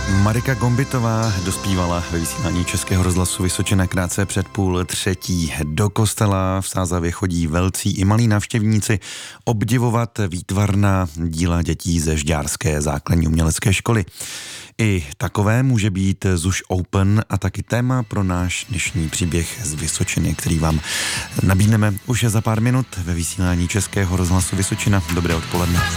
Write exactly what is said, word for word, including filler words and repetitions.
Marika Gombitová dospívala ve vysílání Českého rozhlasu Vysočina krátce před půl třetí. Do kostela v Sázavě chodí velcí i malí návštěvníci obdivovat výtvarná díla dětí ze Žďárské základní umělecké školy. I takové může být ZUŠ Open a taky téma pro náš dnešní příběh z Vysočiny, který vám nabídneme už za pár minut ve vysílání Českého rozhlasu Vysočina. Dobré odpoledne.